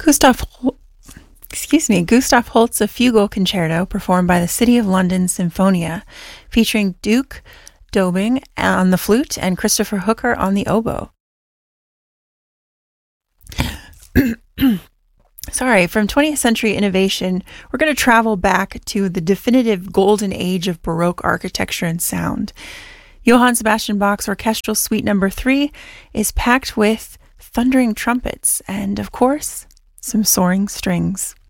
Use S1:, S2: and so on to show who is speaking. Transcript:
S1: Gustav, Gustav Holst's A Fugal Concerto, performed by the City of London Sinfonia, featuring Duke Dobing on the flute and Christopher Hooker on the oboe. Sorry, from 20th century innovation, we're going to travel back to the definitive golden age of Baroque architecture and sound. Johann Sebastian Bach's Orchestral Suite No. 3 is packed with thundering trumpets and, of course, some soaring strings.